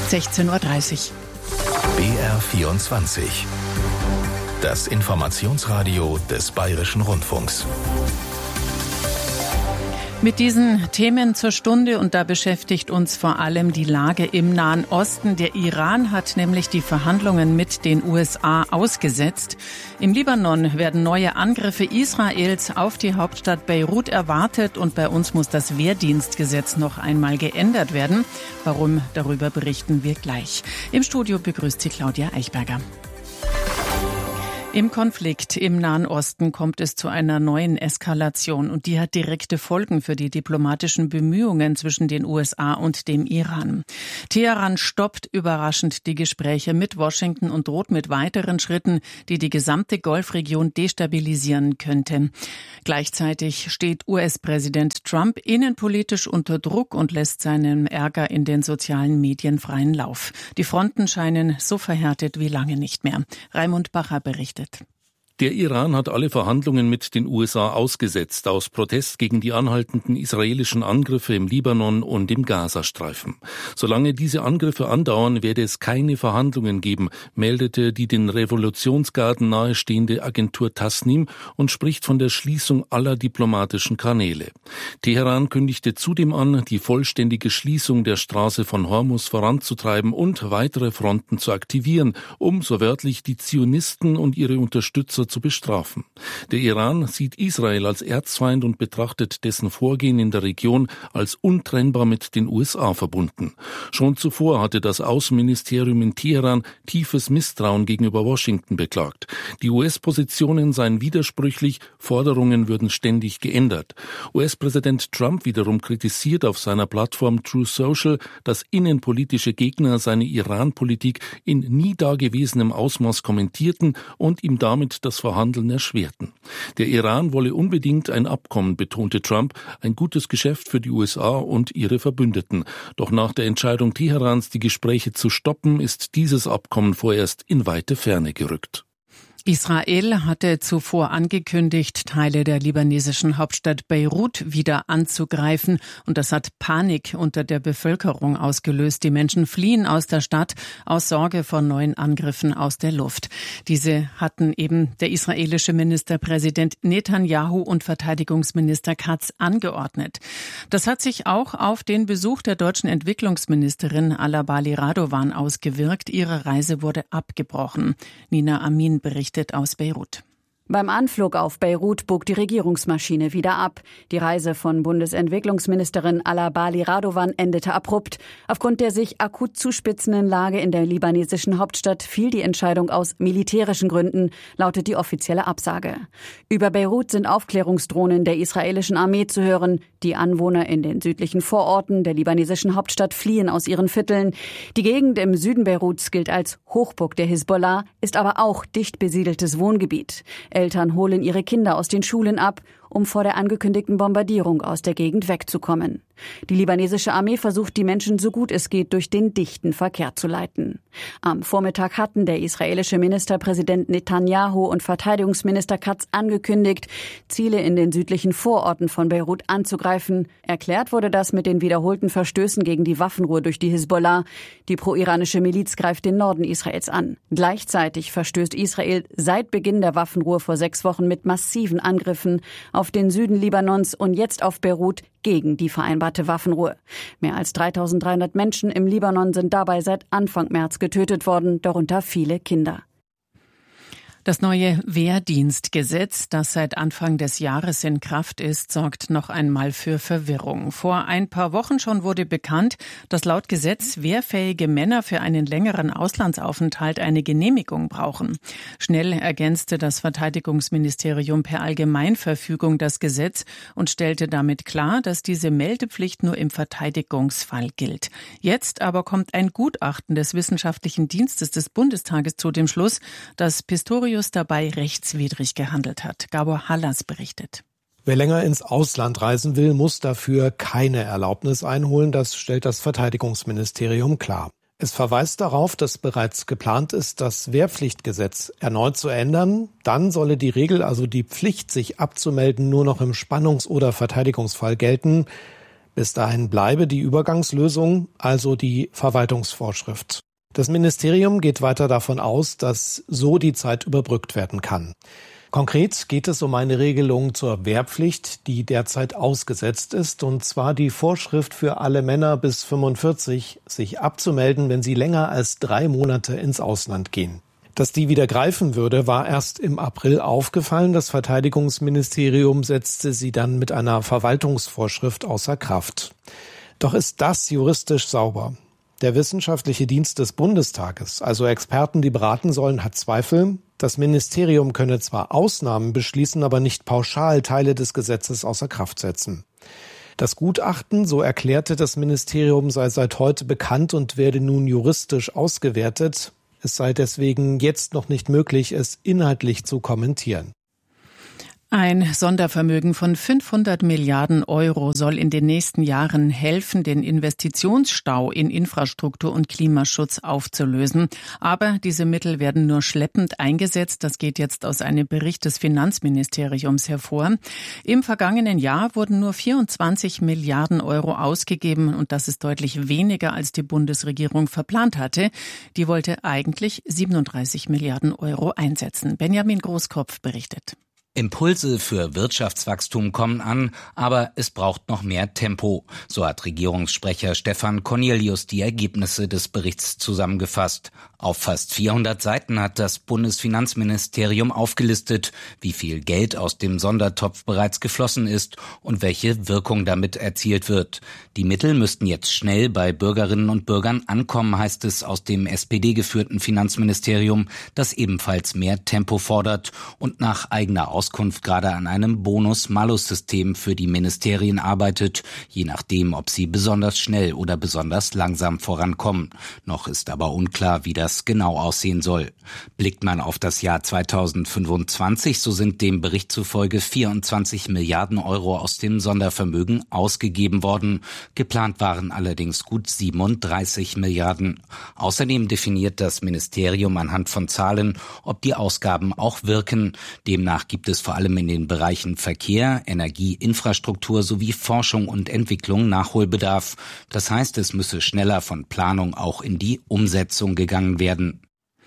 16:30 Uhr. BR24. Das Informationsradio des Bayerischen Rundfunks. Mit diesen Themen zur Stunde, und da beschäftigt uns vor allem die Lage im Nahen Osten. Der Iran hat nämlich die Verhandlungen mit den USA ausgesetzt. Im Libanon werden neue Angriffe Israels auf die Hauptstadt Beirut erwartet, und bei uns muss das Wehrdienstgesetz noch einmal geändert werden. Warum? Darüber berichten wir gleich. Im Studio begrüßt sie Claudia Eichberger. Im Konflikt im Nahen Osten kommt es zu einer neuen Eskalation, und die hat direkte Folgen für die diplomatischen Bemühungen zwischen den USA und dem Iran. Teheran stoppt überraschend die Gespräche mit Washington und droht mit weiteren Schritten, die die gesamte Golfregion destabilisieren könnte. Gleichzeitig steht US-Präsident Trump innenpolitisch unter Druck und lässt seinem Ärger in den sozialen Medien freien Lauf. Die Fronten scheinen so verhärtet wie lange nicht mehr. Raimund Bacher berichtet. Der Iran hat alle Verhandlungen mit den USA ausgesetzt, aus Protest gegen die anhaltenden israelischen Angriffe im Libanon und im Gazastreifen. Solange diese Angriffe andauern, werde es keine Verhandlungen geben, meldete die den Revolutionsgarden nahestehende Agentur Tasnim und spricht von der Schließung aller diplomatischen Kanäle. Teheran kündigte zudem an, die vollständige Schließung der Straße von Hormuz voranzutreiben und weitere Fronten zu aktivieren, um, so wörtlich, die Zionisten und ihre Unterstützer zu bestrafen. Der Iran sieht Israel als Erzfeind und betrachtet dessen Vorgehen in der Region als untrennbar mit den USA verbunden. Schon zuvor hatte das Außenministerium in Teheran tiefes Misstrauen gegenüber Washington beklagt. Die US-Positionen seien widersprüchlich, Forderungen würden ständig geändert. US-Präsident Trump wiederum kritisiert auf seiner Plattform Truth Social, dass innenpolitische Gegner seine Iran-Politik in nie dagewesenem Ausmaß kommentierten und ihm damit das Verhandeln erschwerten. Der Iran wolle unbedingt ein Abkommen, betonte Trump, ein gutes Geschäft für die USA und ihre Verbündeten. Doch nach der Entscheidung Teherans, die Gespräche zu stoppen, ist dieses Abkommen vorerst in weite Ferne gerückt. Israel hatte zuvor angekündigt, Teile der libanesischen Hauptstadt Beirut wieder anzugreifen, und das hat Panik unter der Bevölkerung ausgelöst. Die Menschen fliehen aus der Stadt aus Sorge vor neuen Angriffen aus der Luft. Diese hatten eben der israelische Ministerpräsident Netanyahu und Verteidigungsminister Katz angeordnet. Das hat sich auch auf den Besuch der deutschen Entwicklungsministerin Alabali Radovan ausgewirkt. Ihre Reise wurde abgebrochen. Nina Amin berichtet aus Beirut. Beim Anflug auf Beirut bog die Regierungsmaschine wieder ab. Die Reise von Bundesentwicklungsministerin Alabali Radovan endete abrupt. Aufgrund der sich akut zuspitzenden Lage in der libanesischen Hauptstadt fiel die Entscheidung aus militärischen Gründen, lautet die offizielle Absage. Über Beirut sind Aufklärungsdrohnen der israelischen Armee zu hören. Die Anwohner in den südlichen Vororten der libanesischen Hauptstadt fliehen aus ihren Vierteln. Die Gegend im Süden Beiruts gilt als Hochburg der Hisbollah, ist aber auch dicht besiedeltes Wohngebiet. Eltern holen ihre Kinder aus den Schulen ab, um vor der angekündigten Bombardierung aus der Gegend wegzukommen. Die libanesische Armee versucht, die Menschen so gut es geht durch den dichten Verkehr zu leiten. Am Vormittag hatten der israelische Ministerpräsident Netanyahu und Verteidigungsminister Katz angekündigt, Ziele in den südlichen Vororten von Beirut anzugreifen. Erklärt wurde das mit den wiederholten Verstößen gegen die Waffenruhe durch die Hisbollah. Die pro-iranische Miliz greift den Norden Israels an. Gleichzeitig verstößt Israel seit Beginn der Waffenruhe vor 6 Wochen mit massiven Angriffen auf den Süden Libanons und jetzt auf Beirut gegen die vereinbarte Waffenruhe. Mehr als 3.300 Menschen im Libanon sind dabei seit Anfang März getötet worden, darunter viele Kinder. Das neue Wehrdienstgesetz, das seit Anfang des Jahres in Kraft ist, sorgt noch einmal für Verwirrung. Vor ein paar Wochen schon wurde bekannt, dass laut Gesetz wehrfähige Männer für einen längeren Auslandsaufenthalt eine Genehmigung brauchen. Schnell ergänzte das Verteidigungsministerium per Allgemeinverfügung das Gesetz und stellte damit klar, dass diese Meldepflicht nur im Verteidigungsfall gilt. Jetzt aber kommt ein Gutachten des Wissenschaftlichen Dienstes des Bundestages zu dem Schluss, dass Pistorius dabei rechtswidrig gehandelt hat. Gabor Hallas berichtet. Wer länger ins Ausland reisen will, muss dafür keine Erlaubnis einholen. Das stellt das Verteidigungsministerium klar. Es verweist darauf, dass bereits geplant ist, das Wehrpflichtgesetz erneut zu ändern. Dann solle die Regel, also die Pflicht, sich abzumelden, nur noch im Spannungs- oder Verteidigungsfall gelten. Bis dahin bleibe die Übergangslösung, also die Verwaltungsvorschrift. Das Ministerium geht weiter davon aus, dass so die Zeit überbrückt werden kann. Konkret geht es um eine Regelung zur Wehrpflicht, die derzeit ausgesetzt ist, und zwar die Vorschrift für alle Männer bis 45, sich abzumelden, wenn sie länger als 3 Monate ins Ausland gehen. Dass die wieder greifen würde, war erst im April aufgefallen. Das Verteidigungsministerium setzte sie dann mit einer Verwaltungsvorschrift außer Kraft. Doch ist das juristisch sauber? Der Wissenschaftliche Dienst des Bundestages, also Experten, die beraten sollen, hat Zweifel. Das Ministerium könne zwar Ausnahmen beschließen, aber nicht pauschal Teile des Gesetzes außer Kraft setzen. Das Gutachten, so erklärte das Ministerium, sei seit heute bekannt und werde nun juristisch ausgewertet. Es sei deswegen jetzt noch nicht möglich, es inhaltlich zu kommentieren. Ein Sondervermögen von 500 Milliarden Euro soll in den nächsten Jahren helfen, den Investitionsstau in Infrastruktur und Klimaschutz aufzulösen. Aber diese Mittel werden nur schleppend eingesetzt. Das geht jetzt aus einem Bericht des Finanzministeriums hervor. Im vergangenen Jahr wurden nur 24 Milliarden Euro ausgegeben und das ist deutlich weniger, als die Bundesregierung verplant hatte. Die wollte eigentlich 37 Milliarden Euro einsetzen. Benjamin Großkopf berichtet. Impulse für Wirtschaftswachstum kommen an, aber es braucht noch mehr Tempo. So hat Regierungssprecher Stefan Cornelius die Ergebnisse des Berichts zusammengefasst. Auf fast 400 Seiten hat das Bundesfinanzministerium aufgelistet, wie viel Geld aus dem Sondertopf bereits geflossen ist und welche Wirkung damit erzielt wird. Die Mittel müssten jetzt schnell bei Bürgerinnen und Bürgern ankommen, heißt es aus dem SPD-geführten Finanzministerium, das ebenfalls mehr Tempo fordert und nach eigener Auskunft gerade an einem Bonus-Malus-System für die Ministerien arbeitet, je nachdem, ob sie besonders schnell oder besonders langsam vorankommen. Noch ist aber unklar, wie das genau aussehen soll. Blickt man auf das Jahr 2025, so sind dem Bericht zufolge 24 Milliarden Euro aus dem Sondervermögen ausgegeben worden. Geplant waren allerdings gut 37 Milliarden. Außerdem definiert das Ministerium anhand von Zahlen, ob die Ausgaben auch wirken. Demnach gibt es vor allem in den Bereichen Verkehr, Energie, Infrastruktur sowie Forschung und Entwicklung Nachholbedarf. Das heißt, es müsse schneller von Planung auch in die Umsetzung gegangen werden.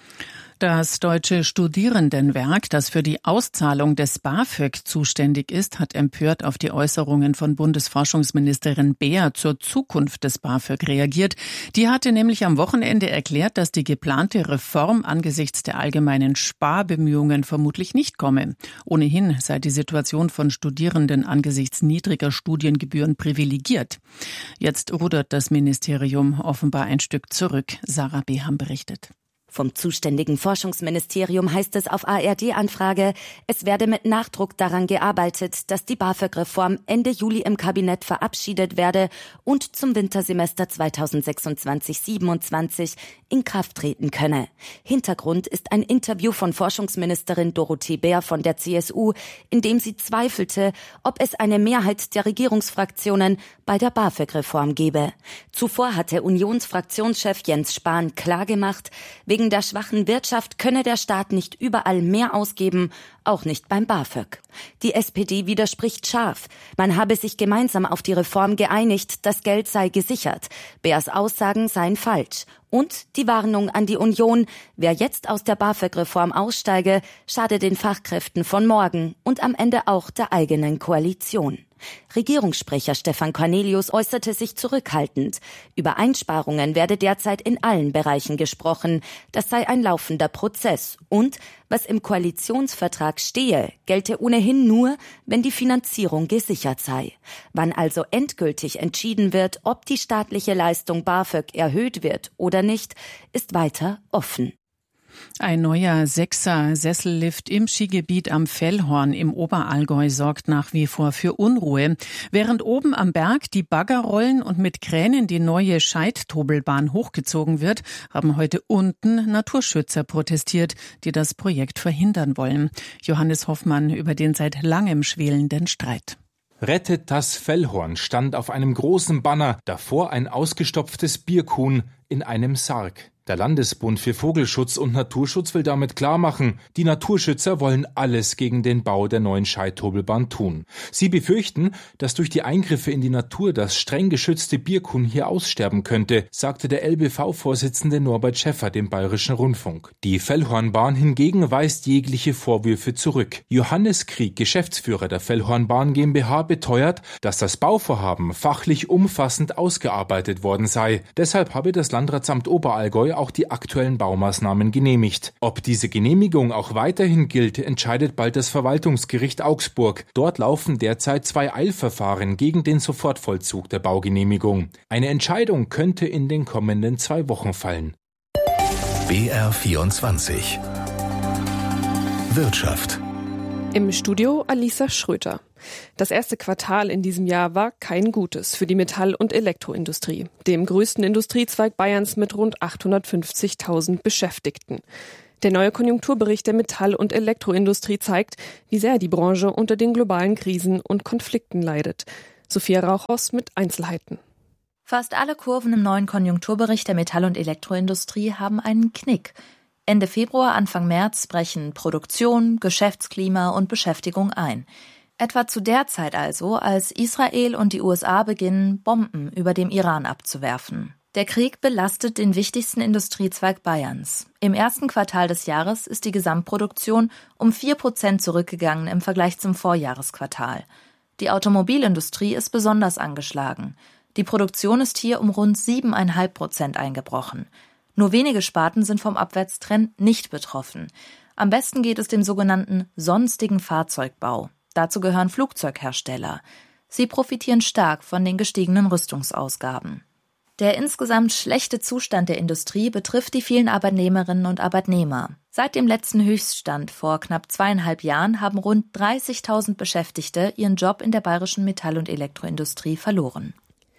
Das Deutsche Studierendenwerk, das für die Auszahlung des BAföG zuständig ist, hat empört auf die Äußerungen von Bundesforschungsministerin Beer zur Zukunft des BAföG reagiert. Die hatte nämlich am Wochenende erklärt, dass die geplante Reform angesichts der allgemeinen Sparbemühungen vermutlich nicht komme. Ohnehin sei die Situation von Studierenden angesichts niedriger Studiengebühren privilegiert. Jetzt rudert das Ministerium offenbar ein Stück zurück. Sarah Beham berichtet. Vom zuständigen Forschungsministerium heißt es auf ARD-Anfrage, es werde mit Nachdruck daran gearbeitet, dass die BAföG-Reform Ende Juli im Kabinett verabschiedet werde und zum Wintersemester 2026/27 in Kraft treten könne. Hintergrund ist ein Interview von Forschungsministerin Dorothee Bär von der CSU, in dem sie zweifelte, ob es eine Mehrheit der Regierungsfraktionen bei der BAföG-Reform gebe. Zuvor hatte Unionsfraktionschef Jens Spahn klargemacht, wegen der schwachen Wirtschaft könne der Staat nicht überall mehr ausgeben, auch nicht beim BAföG. Die SPD widerspricht scharf. Man habe sich gemeinsam auf die Reform geeinigt, das Geld sei gesichert. Beers Aussagen seien falsch. Und die Warnung an die Union, wer jetzt aus der BAföG-Reform aussteige, schade den Fachkräften von morgen und am Ende auch der eigenen Koalition. Regierungssprecher Stefan Cornelius äußerte sich zurückhaltend. Über Einsparungen werde derzeit in allen Bereichen gesprochen. Das sei ein laufender Prozess. Und was im Koalitionsvertrag stehe, gelte ohnehin nur, wenn die Finanzierung gesichert sei. Wann also endgültig entschieden wird, ob die staatliche Leistung BAföG erhöht wird oder nicht, ist weiter offen. Ein neuer 6er-Sessellift im Skigebiet am Fellhorn im Oberallgäu sorgt nach wie vor für Unruhe. Während oben am Berg die Bagger rollen und mit Kränen die neue Scheidtobelbahn hochgezogen wird, haben heute unten Naturschützer protestiert, die das Projekt verhindern wollen. Johannes Hoffmann über den seit langem schwelenden Streit. Rettet das Fellhorn stand auf einem großen Banner, davor ein ausgestopftes Bierkuhn in einem Sarg. Der Landesbund für Vogelschutz und Naturschutz will damit klarmachen, die Naturschützer wollen alles gegen den Bau der neuen Scheithobelbahn tun. Sie befürchten, dass durch die Eingriffe in die Natur das streng geschützte Birkhuhn hier aussterben könnte, sagte der LBV-Vorsitzende Norbert Schäffer dem Bayerischen Rundfunk. Die Fellhornbahn hingegen weist jegliche Vorwürfe zurück. Johannes Krieg, Geschäftsführer der Fellhornbahn GmbH, beteuert, dass das Bauvorhaben fachlich umfassend ausgearbeitet worden sei. Deshalb habe das Landratsamt Oberallgäu auch die aktuellen Baumaßnahmen genehmigt. Ob diese Genehmigung auch weiterhin gilt, entscheidet bald das Verwaltungsgericht Augsburg. Dort laufen derzeit 2 Eilverfahren gegen den Sofortvollzug der Baugenehmigung. Eine Entscheidung könnte in den kommenden 2 Wochen fallen. BR24 Wirtschaft. Im Studio Alisa Schröter. Das erste Quartal in diesem Jahr war kein gutes für die Metall- und Elektroindustrie, dem größten Industriezweig Bayerns mit rund 850.000 Beschäftigten. Der neue Konjunkturbericht der Metall- und Elektroindustrie zeigt, wie sehr die Branche unter den globalen Krisen und Konflikten leidet. Sophia Rauchhaus mit Einzelheiten. Fast alle Kurven im neuen Konjunkturbericht der Metall- und Elektroindustrie haben einen Knick. Ende Februar, Anfang März brechen Produktion, Geschäftsklima und Beschäftigung ein. Etwa zu der Zeit also, als Israel und die USA beginnen, Bomben über dem Iran abzuwerfen. Der Krieg belastet den wichtigsten Industriezweig Bayerns. Im ersten Quartal des Jahres ist die Gesamtproduktion um 4% zurückgegangen im Vergleich zum Vorjahresquartal. Die Automobilindustrie ist besonders angeschlagen. Die Produktion ist hier um rund 7,5% eingebrochen. Nur wenige Sparten sind vom Abwärtstrend nicht betroffen. Am besten geht es dem sogenannten sonstigen Fahrzeugbau. Dazu gehören Flugzeughersteller. Sie profitieren stark von den gestiegenen Rüstungsausgaben. Der insgesamt schlechte Zustand der Industrie betrifft die vielen Arbeitnehmerinnen und Arbeitnehmer. Seit dem letzten Höchststand vor knapp 2,5 Jahren haben rund 30.000 Beschäftigte ihren Job in der bayerischen Metall- und Elektroindustrie verloren.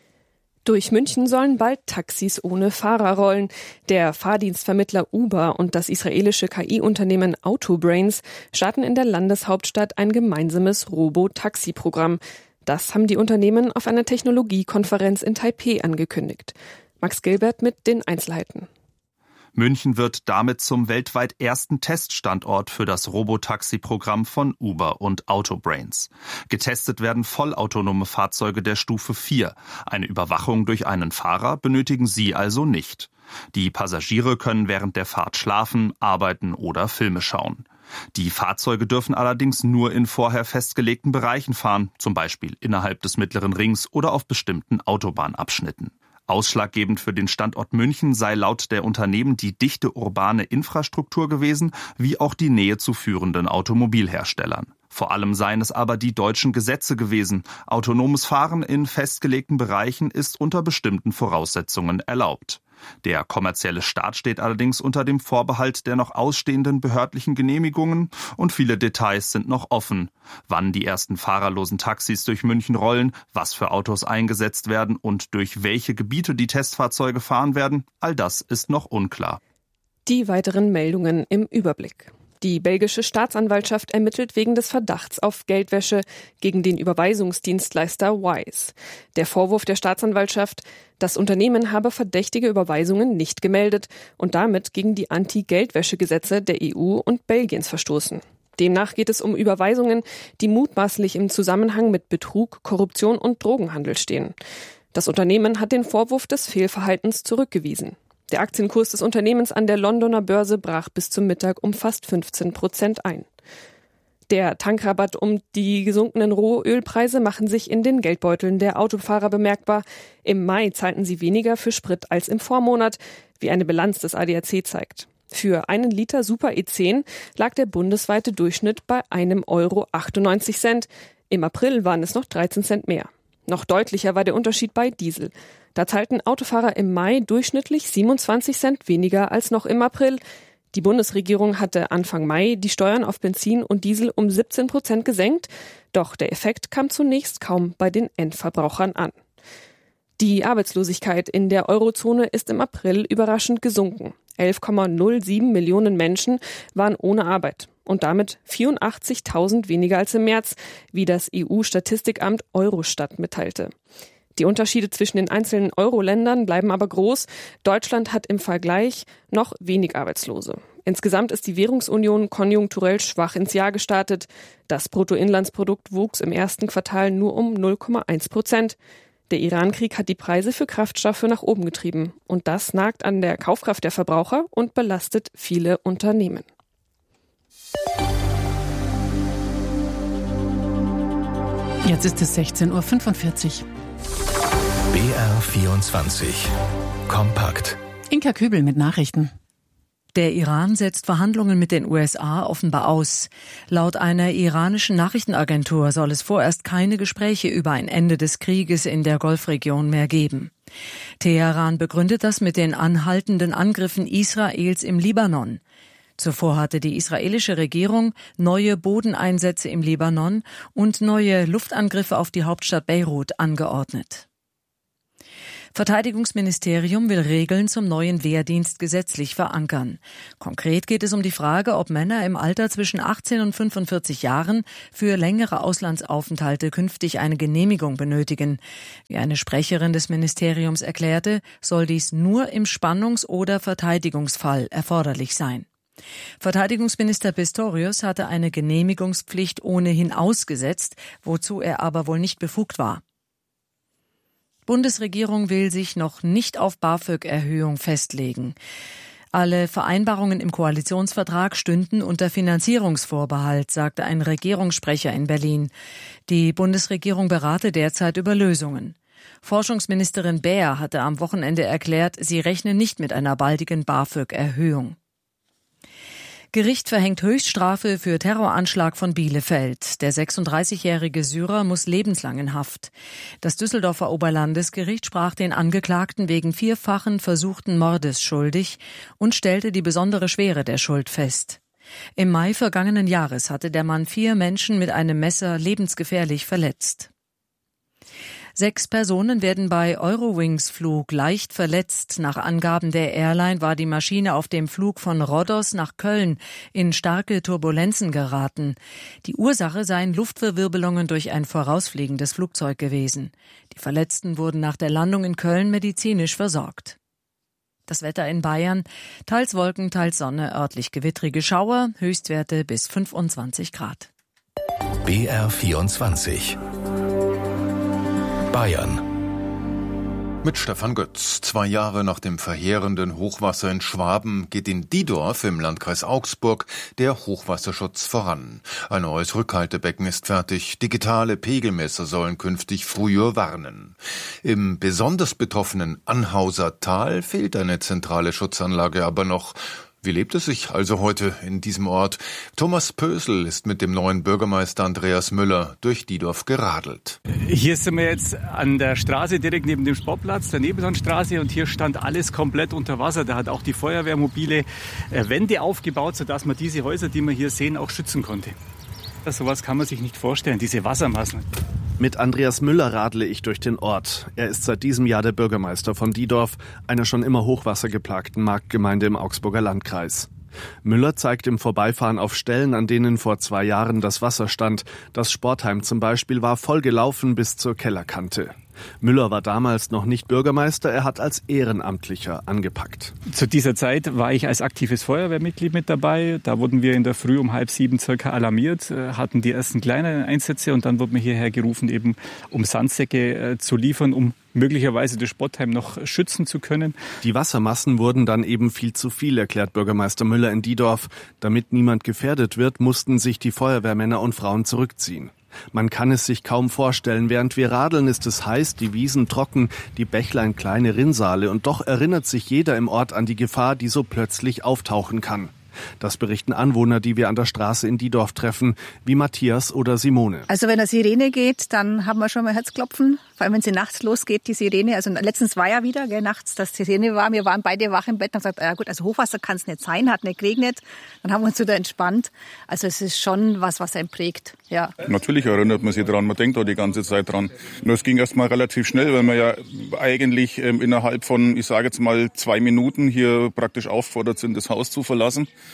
Durch München sollen bald Taxis ohne Fahrer rollen. Der Fahrdienstvermittler Uber und das israelische KI-Unternehmen Autobrains starten in der Landeshauptstadt ein gemeinsames Robo-Taxi-Programm. Das haben die Unternehmen auf einer Technologiekonferenz in Taipeh angekündigt. Max Gilbert mit den Einzelheiten. München wird damit zum weltweit ersten Teststandort für das Robotaxi-Programm von Uber und Autobrains. Getestet werden vollautonome Fahrzeuge der Stufe 4. Eine Überwachung durch einen Fahrer benötigen sie also nicht. Die Passagiere können während der Fahrt schlafen, arbeiten oder Filme schauen. Die Fahrzeuge dürfen allerdings nur in vorher festgelegten Bereichen fahren, zum Beispiel innerhalb des Mittleren Rings oder auf bestimmten Autobahnabschnitten. Ausschlaggebend für den Standort München sei laut der Unternehmen die dichte urbane Infrastruktur gewesen, wie auch die Nähe zu führenden Automobilherstellern. Vor allem seien es aber die deutschen Gesetze gewesen. Autonomes Fahren in festgelegten Bereichen ist unter bestimmten Voraussetzungen erlaubt. Der kommerzielle Start steht allerdings unter dem Vorbehalt der noch ausstehenden behördlichen Genehmigungen und viele Details sind noch offen. Wann die ersten fahrerlosen Taxis durch München rollen, was für Autos eingesetzt werden und durch welche Gebiete die Testfahrzeuge fahren werden, all das ist noch unklar. Die weiteren Meldungen im Überblick. Die belgische Staatsanwaltschaft ermittelt wegen des Verdachts auf Geldwäsche gegen den Überweisungsdienstleister Wise. Der Vorwurf der Staatsanwaltschaft, das Unternehmen habe verdächtige Überweisungen nicht gemeldet und damit gegen die Anti-Geldwäsche-Gesetze der EU und Belgiens verstoßen. Demnach geht es um Überweisungen, die mutmaßlich im Zusammenhang mit Betrug, Korruption und Drogenhandel stehen. Das Unternehmen hat den Vorwurf des Fehlverhaltens zurückgewiesen. Der Aktienkurs des Unternehmens an der Londoner Börse brach bis zum Mittag um fast 15% ein. Der Tankrabatt um die gesunkenen Rohölpreise machen sich in den Geldbeuteln der Autofahrer bemerkbar. Im Mai zahlten sie weniger für Sprit als im Vormonat, wie eine Bilanz des ADAC zeigt. Für einen Liter Super E10 lag der bundesweite Durchschnitt bei €1,98. Im April waren es noch 13 Cent mehr. Noch deutlicher war der Unterschied bei Diesel. Da zahlten Autofahrer im Mai durchschnittlich 27 Cent weniger als noch im April. Die Bundesregierung hatte Anfang Mai die Steuern auf Benzin und Diesel um 17% gesenkt, doch der Effekt kam zunächst kaum bei den Endverbrauchern an. Die Arbeitslosigkeit in der Eurozone ist im April überraschend gesunken. 11,07 Millionen Menschen waren ohne Arbeit und damit 84.000 weniger als im März, wie das EU-Statistikamt Eurostat mitteilte. Die Unterschiede zwischen den einzelnen Euro-Ländern bleiben aber groß. Deutschland hat im Vergleich noch wenig Arbeitslose. Insgesamt ist die Währungsunion konjunkturell schwach ins Jahr gestartet. Das Bruttoinlandsprodukt wuchs im ersten Quartal nur um 0,1%. Der Iran-Krieg hat die Preise für Kraftstoffe nach oben getrieben. Und das nagt an der Kaufkraft der Verbraucher und belastet viele Unternehmen. Jetzt ist es 16.45 Uhr. BR24 Kompakt. Inka Kübel mit Nachrichten. Der Iran setzt Verhandlungen mit den USA offenbar aus. Laut einer iranischen Nachrichtenagentur soll es vorerst keine Gespräche über ein Ende des Krieges in der Golfregion mehr geben. Teheran begründet das mit den anhaltenden Angriffen Israels im Libanon. Zuvor hatte die israelische Regierung neue Bodeneinsätze im Libanon und neue Luftangriffe auf die Hauptstadt Beirut angeordnet. Verteidigungsministerium will Regeln zum neuen Wehrdienst gesetzlich verankern. Konkret geht es um die Frage, ob Männer im Alter zwischen 18 und 45 Jahren für längere Auslandsaufenthalte künftig eine Genehmigung benötigen. Wie eine Sprecherin des Ministeriums erklärte, soll dies nur im Spannungs- oder Verteidigungsfall erforderlich sein. Verteidigungsminister Pistorius hatte eine Genehmigungspflicht ohnehin ausgesetzt, wozu er aber wohl nicht befugt war. Bundesregierung will sich noch nicht auf BAföG-Erhöhung festlegen. Alle Vereinbarungen im Koalitionsvertrag stünden unter Finanzierungsvorbehalt, sagte ein Regierungssprecher in Berlin. Die Bundesregierung berate derzeit über Lösungen. Forschungsministerin Baer hatte am Wochenende erklärt, sie rechne nicht mit einer baldigen BAföG-Erhöhung. Gericht verhängt Höchststrafe für Terroranschlag von Bielefeld. Der 36-jährige Syrer muss lebenslang in Haft. Das Düsseldorfer Oberlandesgericht sprach den Angeklagten wegen 4-fachen versuchten Mordes schuldig und stellte die besondere Schwere der Schuld fest. Im Mai vergangenen Jahres hatte der Mann 4 Menschen mit einem Messer lebensgefährlich verletzt. 6 Personen werden bei Eurowings-Flug leicht verletzt. Nach Angaben der Airline war die Maschine auf dem Flug von Rhodos nach Köln in starke Turbulenzen geraten. Die Ursache seien Luftverwirbelungen durch ein vorausfliegendes Flugzeug gewesen. Die Verletzten wurden nach der Landung in Köln medizinisch versorgt. Das Wetter in Bayern: teils Wolken, teils Sonne, örtlich gewittrige Schauer, Höchstwerte bis 25 Grad. BR24 Bayern. Mit Stefan Götz. 2 Jahre nach dem verheerenden Hochwasser in Schwaben geht in Diedorf im Landkreis Augsburg der Hochwasserschutz voran. Ein neues Rückhaltebecken ist fertig. Digitale Pegelmesser sollen künftig früher warnen. Im besonders betroffenen Anhauser Tal fehlt eine zentrale Schutzanlage aber noch. Wie lebt es sich also heute in diesem Ort? Thomas Pösl ist mit dem neuen Bürgermeister Andreas Müller durch Diedorf geradelt. Hier sind wir jetzt an der Straße direkt neben dem Sportplatz, der Nebelhornstraße, und hier stand alles komplett unter Wasser. Da hat auch die Feuerwehr mobile Wände aufgebaut, sodass man diese Häuser, die wir hier sehen, auch schützen konnte. Sowas kann man sich nicht vorstellen, diese Wassermassen. Mit Andreas Müller radle ich durch den Ort. Er ist seit diesem Jahr der Bürgermeister von Diedorf, einer schon immer hochwassergeplagten Marktgemeinde im Augsburger Landkreis. Müller zeigt im Vorbeifahren auf Stellen, an denen vor 2 Jahren das Wasser stand. Das Sportheim zum Beispiel war voll gelaufen bis zur Kellerkante. Müller war damals noch nicht Bürgermeister, er hat als Ehrenamtlicher angepackt. Zu dieser Zeit war ich als aktives Feuerwehrmitglied mit dabei. Da wurden wir in der Früh um 6:30 circa alarmiert, hatten die ersten kleinen Einsätze und dann wurden wir hierher gerufen, eben um Sandsäcke zu liefern, um möglicherweise das Sportheim noch schützen zu können. Die Wassermassen wurden dann eben viel zu viel, erklärt Bürgermeister Müller in Diedorf. Damit niemand gefährdet wird, mussten sich die Feuerwehrmänner und Frauen zurückziehen. Man kann es sich kaum vorstellen. Während wir radeln, ist es heiß, die Wiesen trocken, die Bächlein kleine Rinnsale. Und doch erinnert sich jeder im Ort an die Gefahr, die so plötzlich auftauchen kann. Das berichten Anwohner, die wir an der Straße in Diedorf treffen, wie Matthias oder Simone. Also wenn eine Sirene geht, dann haben wir schon mal Herzklopfen. Vor allem wenn sie nachts losgeht, die Sirene. Also letztens war ja wieder, nachts, dass die Sirene war. Wir waren beide wach im Bett und haben gesagt, ja gut, also Hochwasser kann es nicht sein, hat nicht geregnet. Dann haben wir uns wieder entspannt. Also es ist schon was einen prägt. Ja. Natürlich erinnert man sich dran, man denkt auch die ganze Zeit dran. Nur es ging erst mal relativ schnell, weil man ja eigentlich innerhalb von, ich sage jetzt mal 2 Minuten hier praktisch auffordert sind, das Haus zu verlassen.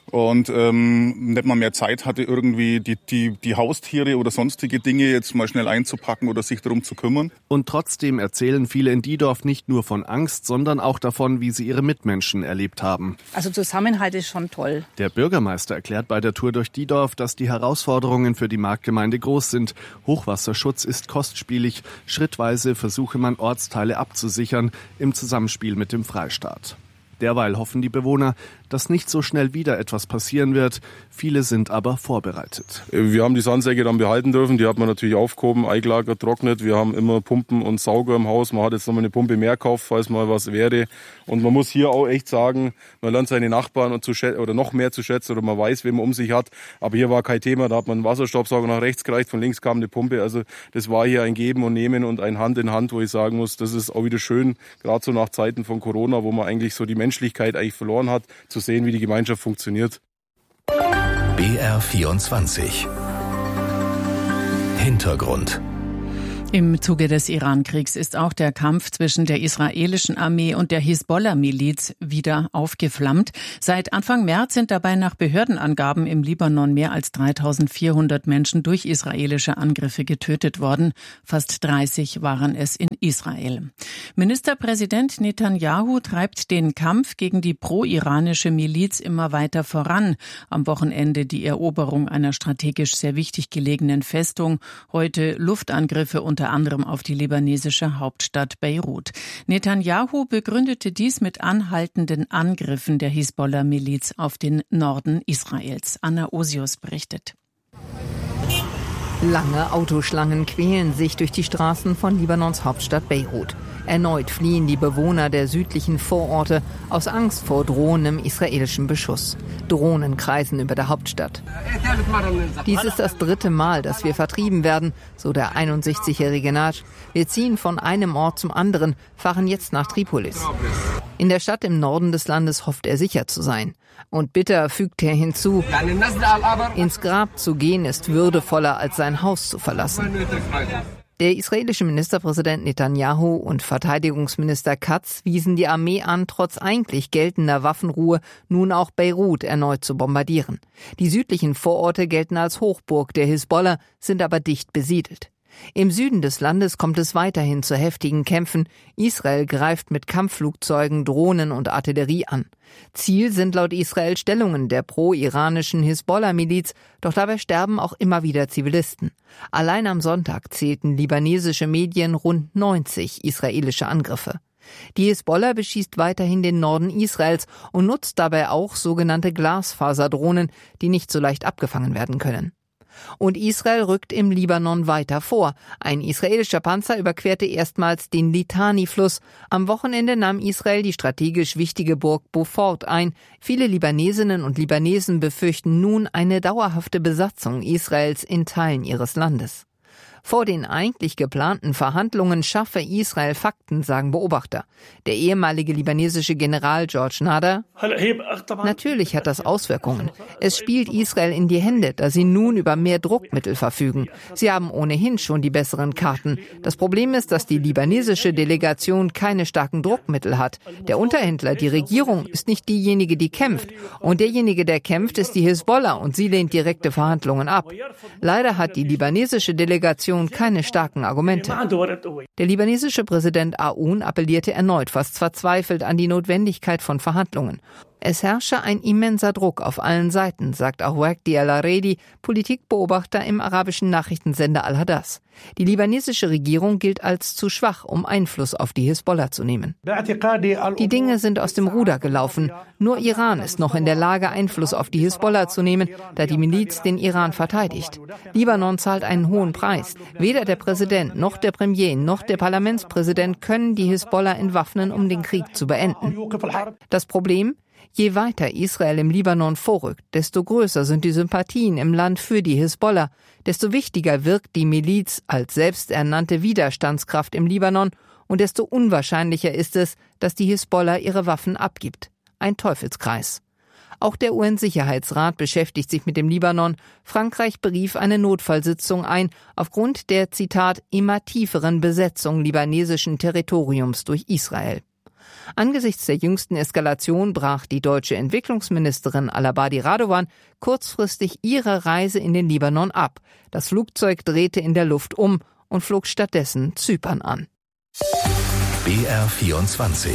und nicht mal mehr Zeit hatte, irgendwie die Haustiere oder sonstige Dinge jetzt mal schnell einzupacken oder sich darum zu kümmern. Und trotzdem erzählen viele in Diedorf nicht nur von Angst, sondern auch davon, wie sie ihre Mitmenschen erlebt haben. Also Zusammenhalt ist schon toll. Der Bürgermeister erklärt bei der Tour durch Diedorf, dass die Herausforderungen für die Marktgemeinde groß sind. Hochwasserschutz ist kostspielig. Schrittweise versuche man, Ortsteile abzusichern im Zusammenspiel mit dem Freistaat. Derweil hoffen die Bewohner, dass nicht so schnell wieder etwas passieren wird. Viele sind aber vorbereitet. Wir haben die Sandsäcke dann behalten dürfen. Die hat man natürlich aufgehoben, eingelagert, trocknet. Wir haben immer Pumpen und Sauger im Haus. Man hat jetzt noch mal eine Pumpe mehr gekauft, falls mal was wäre. Und man muss hier auch echt sagen, man lernt seine Nachbarn oder noch mehr zu schätzen oder man weiß, wen man um sich hat. Aber hier war kein Thema. Da hat man einen Wasserstaubsauger nach rechts gereicht, von links kam eine Pumpe. Also das war hier ein Geben und Nehmen und ein Hand in Hand, wo ich sagen muss, das ist auch wieder schön, gerade so nach Zeiten von Corona, wo man eigentlich so die Menschlichkeit eigentlich verloren hat, zu sehen, wie die Gemeinschaft funktioniert. BR24 Hintergrund. Im Zuge des Iran-Kriegs ist auch der Kampf zwischen der israelischen Armee und der Hisbollah-Miliz wieder aufgeflammt. Seit Anfang März sind dabei nach Behördenangaben im Libanon mehr als 3.400 Menschen durch israelische Angriffe getötet worden. Fast 30 waren es in Israel. Ministerpräsident Netanyahu treibt den Kampf gegen die pro-iranische Miliz immer weiter voran. Am Wochenende die Eroberung einer strategisch sehr wichtig gelegenen Festung, heute Luftangriffe unter anderem auf die libanesische Hauptstadt Beirut. Netanyahu begründete dies mit anhaltenden Angriffen der Hisbollah-Miliz auf den Norden Israels. Anna Osius berichtet. Lange Autoschlangen quälen sich durch die Straßen von Libanons Hauptstadt Beirut. Erneut fliehen die Bewohner der südlichen Vororte aus Angst vor drohendem israelischen Beschuss. Drohnen kreisen über der Hauptstadt. Dies ist das 3. Mal, dass wir vertrieben werden, so der 61-jährige Nagy. Wir ziehen von einem Ort zum anderen, fahren jetzt nach Tripolis. In der Stadt im Norden des Landes hofft er sicher zu sein. Und bitter fügt er hinzu, ins Grab zu gehen ist würdevoller, als sein Haus zu verlassen. Der israelische Ministerpräsident Netanyahu und Verteidigungsminister Katz wiesen die Armee an, trotz eigentlich geltender Waffenruhe nun auch Beirut erneut zu bombardieren. Die südlichen Vororte gelten als Hochburg der Hisbollah, sind aber dicht besiedelt. Im Süden des Landes kommt es weiterhin zu heftigen Kämpfen. Israel greift mit Kampfflugzeugen, Drohnen und Artillerie an. Ziel sind laut Israel Stellungen der pro-iranischen Hisbollah-Miliz, doch dabei sterben auch immer wieder Zivilisten. Allein am Sonntag zählten libanesische Medien rund 90 israelische Angriffe. Die Hisbollah beschießt weiterhin den Norden Israels und nutzt dabei auch sogenannte Glasfaserdrohnen, die nicht so leicht abgefangen werden können. Und Israel rückt im Libanon weiter vor. Ein israelischer Panzer überquerte erstmals den Litani-Fluss. Am Wochenende nahm Israel die strategisch wichtige Burg Beaufort ein. Viele Libanesinnen und Libanesen befürchten nun eine dauerhafte Besatzung Israels in Teilen ihres Landes. Vor den eigentlich geplanten Verhandlungen schaffe Israel Fakten, sagen Beobachter. Der ehemalige libanesische General George Nader: Natürlich hat das Auswirkungen. Es spielt Israel in die Hände, da sie nun über mehr Druckmittel verfügen. Sie haben ohnehin schon die besseren Karten. Das Problem ist, dass die libanesische Delegation keine starken Druckmittel hat. Der Unterhändler, die Regierung, ist nicht diejenige, die kämpft. Und derjenige, der kämpft, ist die Hisbollah und sie lehnt direkte Verhandlungen ab. Leider hat die libanesische Delegation keine starken Argumente. Der libanesische Präsident Aoun appellierte erneut fast verzweifelt an die Notwendigkeit von Verhandlungen. Es herrsche ein immenser Druck auf allen Seiten, sagt auch Waqdi al-Aredi, Politikbeobachter im arabischen Nachrichtensender Al-Hadas. Die libanesische Regierung gilt als zu schwach, um Einfluss auf die Hisbollah zu nehmen. Die Dinge sind aus dem Ruder gelaufen. Nur Iran ist noch in der Lage, Einfluss auf die Hisbollah zu nehmen, da die Miliz den Iran verteidigt. Libanon zahlt einen hohen Preis. Weder der Präsident, noch der Premier, noch der Parlamentspräsident können die Hisbollah entwaffnen, um den Krieg zu beenden. Das Problem? Je weiter Israel im Libanon vorrückt, desto größer sind die Sympathien im Land für die Hisbollah, desto wichtiger wirkt die Miliz als selbsternannte Widerstandskraft im Libanon und desto unwahrscheinlicher ist es, dass die Hisbollah ihre Waffen abgibt. Ein Teufelskreis. Auch der UN-Sicherheitsrat beschäftigt sich mit dem Libanon. Frankreich berief eine Notfallsitzung ein, aufgrund der, Zitat, immer tieferen Besetzung libanesischen Territoriums durch Israel. Angesichts der jüngsten Eskalation brach die deutsche Entwicklungsministerin Alabadi Radovan kurzfristig ihre Reise in den Libanon ab. Das Flugzeug drehte in der Luft um und flog stattdessen Zypern an. BR24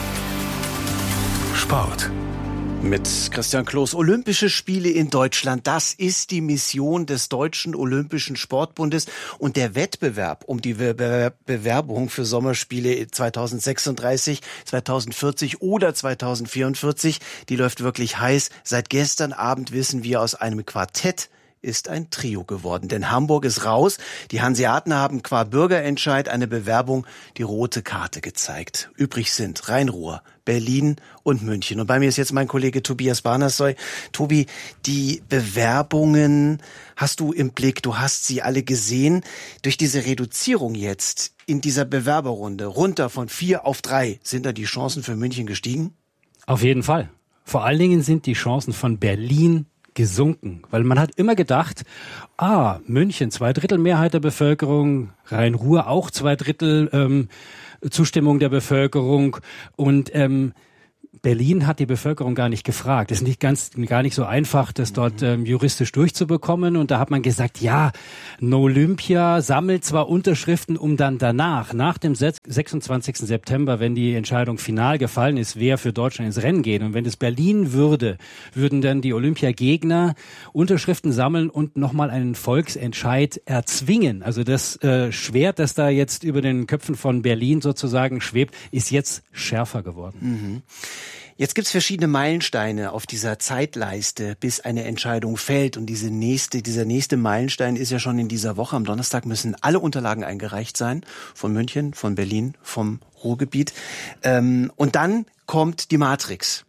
Sport. Mit Christian Kloß. Olympische Spiele in Deutschland, das ist die Mission des Deutschen Olympischen Sportbundes. Und der Wettbewerb um die Bewerbung für Sommerspiele 2036, 2040 oder 2044, die läuft wirklich heiß. Seit gestern Abend wissen wir, aus einem Quartett ist ein Trio geworden. Denn Hamburg ist raus. Die Hanseaten haben qua Bürgerentscheid eine Bewerbung die rote Karte gezeigt. Übrig sind Rhein-Ruhr, Berlin und München. Und bei mir ist jetzt mein Kollege Tobias Banassoy. Tobi, die Bewerbungen hast du im Blick. Du hast sie alle gesehen. Durch diese Reduzierung jetzt in dieser Bewerberrunde runter von 4 auf 3, sind da die Chancen für München gestiegen? Auf jeden Fall. Vor allen Dingen sind die Chancen von Berlin gesunken, weil man hat immer gedacht, München, 2/3 Mehrheit der Bevölkerung, Rhein-Ruhr auch 2/3 Zustimmung der Bevölkerung und Berlin hat die Bevölkerung gar nicht gefragt. Es ist gar nicht so einfach, das dort juristisch durchzubekommen. Und da hat man gesagt, ja, Olympia sammelt zwar Unterschriften, um dann danach, nach dem 26. September, wenn die Entscheidung final gefallen ist, wer für Deutschland ins Rennen geht. Und wenn es Berlin würde, würden dann die Olympiagegner Unterschriften sammeln und nochmal einen Volksentscheid erzwingen. Also das Schwert, das da jetzt über den Köpfen von Berlin sozusagen schwebt, ist jetzt schärfer geworden. Mhm. Jetzt gibt's verschiedene Meilensteine auf dieser Zeitleiste, bis eine Entscheidung fällt. Und dieser nächste Meilenstein ist ja schon in dieser Woche. Am Donnerstag müssen alle Unterlagen eingereicht sein. Von München, von Berlin, vom Ruhrgebiet. Und dann kommt die Matrix.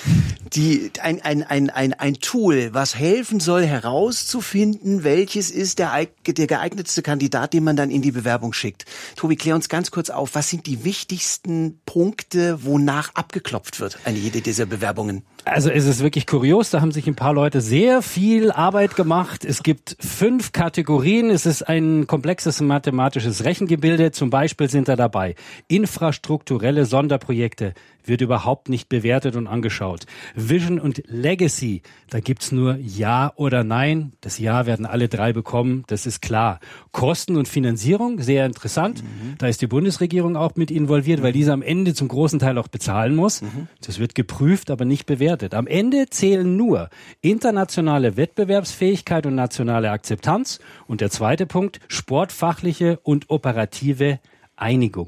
Ein Tool, was helfen soll, herauszufinden, welches ist der geeignetste Kandidat, den man dann in die Bewerbung schickt. Tobi, klär uns ganz kurz auf, was sind die wichtigsten Punkte, wonach abgeklopft wird an jede dieser Bewerbungen? Also es ist wirklich kurios, da haben sich ein paar Leute sehr viel Arbeit gemacht. Es gibt 5 Kategorien, es ist ein komplexes mathematisches Rechengebilde. Zum Beispiel sind da dabei infrastrukturelle Sonderprojekte, wird überhaupt nicht bewertet und angeschaut. Vision und Legacy, da gibt's nur Ja oder Nein. Das Ja werden alle 3 bekommen, das ist klar. Kosten und Finanzierung, sehr interessant. Da ist die Bundesregierung auch mit involviert, weil diese am Ende zum großen Teil auch bezahlen muss. Das wird geprüft, aber nicht bewertet. Am Ende zählen nur internationale Wettbewerbsfähigkeit und nationale Akzeptanz. Und der zweite Punkt, sportfachliche und operative Eignung.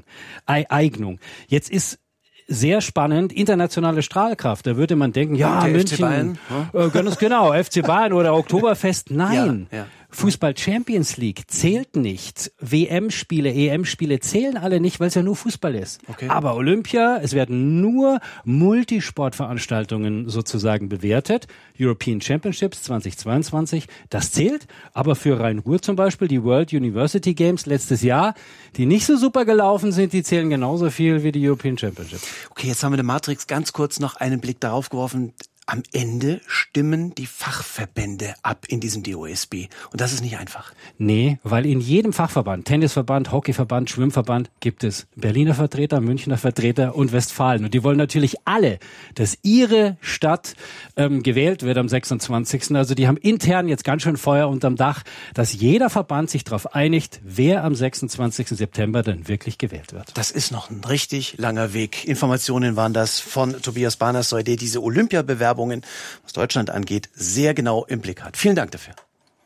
Jetzt ist sehr spannend, internationale Strahlkraft. Da würde man denken, ja, der München, FC Bayern, ganz genau, FC Bayern oder Oktoberfest. Nein, ja. Fußball Champions League zählt nicht. WM-Spiele, EM-Spiele zählen alle nicht, weil es ja nur Fußball ist. Okay. Aber Olympia, es werden nur Multisportveranstaltungen sozusagen bewertet. European Championships 2022, das zählt. Aber für Rhein-Ruhr zum Beispiel, die World University Games letztes Jahr, die nicht so super gelaufen sind, die zählen genauso viel wie die European Championships. Okay, jetzt haben wir in der Matrix ganz kurz noch einen Blick darauf geworfen. Am Ende stimmen die Fachverbände ab in diesem DOSB. Und das ist nicht einfach. Nee, weil in jedem Fachverband, Tennisverband, Hockeyverband, Schwimmverband, gibt es Berliner Vertreter, Münchner Vertreter und Westfalen. Und die wollen natürlich alle, dass ihre Stadt gewählt wird am 26. Also die haben intern jetzt ganz schön Feuer unterm Dach, dass jeder Verband sich darauf einigt, wer am 26. September dann wirklich gewählt wird. Das ist noch ein richtig langer Weg. Informationen waren das von Tobias Banassoy, der diese Olympiabewerbung, was Deutschland angeht, sehr genau im Blick hat. Vielen Dank dafür.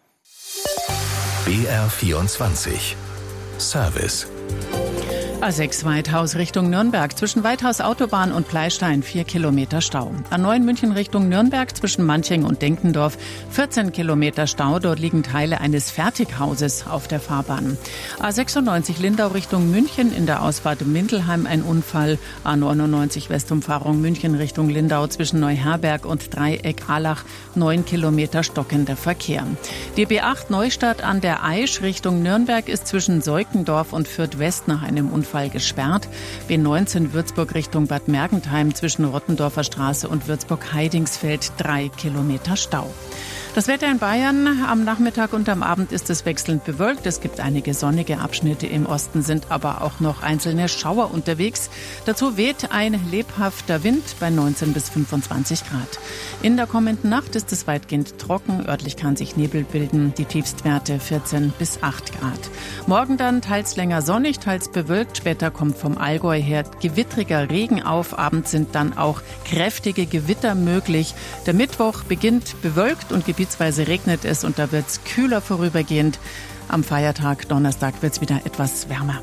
BR24 Service. A6 Weithaus Richtung Nürnberg, zwischen Weithaus Autobahn und Pleystein 4 Kilometer Stau. A9 München Richtung Nürnberg, zwischen Manching und Denkendorf 14 Kilometer Stau. Dort liegen Teile eines Fertighauses auf der Fahrbahn. A96 Lindau Richtung München, in der Ausfahrt Mindelheim ein Unfall. A99 Westumfahrung München Richtung Lindau, zwischen Neuherberg und Dreieck Allach 9 Kilometer stockender Verkehr. Die B8 Neustadt an der Aisch Richtung Nürnberg ist zwischen Seukendorf und Fürth West nach einem Unfall gesperrt. B19 Würzburg Richtung Bad Mergentheim, zwischen Rottendorfer Straße und Würzburg-Heidingsfeld 3 Kilometer Stau. Das Wetter in Bayern: am Nachmittag und am Abend ist es wechselnd bewölkt. Es gibt einige sonnige Abschnitte. Im Osten sind aber auch noch einzelne Schauer unterwegs. Dazu weht ein lebhafter Wind bei 19 bis 25 Grad. In der kommenden Nacht ist es weitgehend trocken. Örtlich kann sich Nebel bilden. Die Tiefstwerte 14 bis 8 Grad. Morgen dann teils länger sonnig, teils bewölkt. Später kommt vom Allgäu her gewittriger Regen auf. Abends sind dann auch kräftige Gewitter möglich. Der Mittwoch beginnt bewölkt und gebietsweise regnet es und da wird es kühler vorübergehend. Am Feiertag Donnerstag wird es wieder etwas wärmer.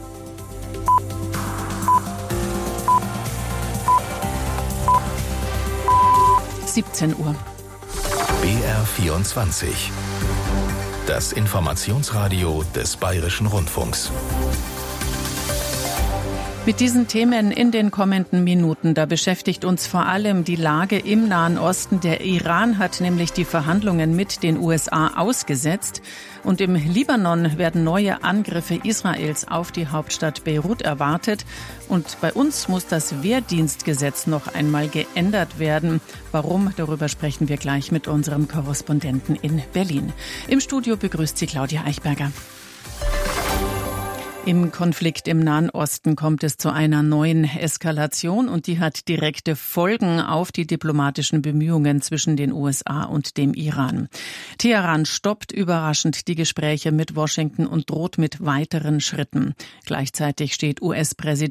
Uhr. BR24. Das Informationsradio des Bayerischen Rundfunks. Mit diesen Themen in den kommenden Minuten, da beschäftigt uns vor allem die Lage im Nahen Osten. Der Iran hat nämlich die Verhandlungen mit den USA ausgesetzt. Und im Libanon werden neue Angriffe Israels auf die Hauptstadt Beirut erwartet. Und bei uns muss das Wehrdienstgesetz noch einmal geändert werden. Warum? Darüber sprechen wir gleich mit unserem Korrespondenten in Berlin. Im Studio begrüßt Sie Claudia Eichberger. Im Konflikt im Nahen Osten kommt es zu einer neuen Eskalation und die hat direkte Folgen auf die diplomatischen Bemühungen zwischen den USA und dem Iran. Teheran stoppt überraschend die Gespräche mit Washington und droht mit weiteren Schritten. Gleichzeitig steht US-Präsident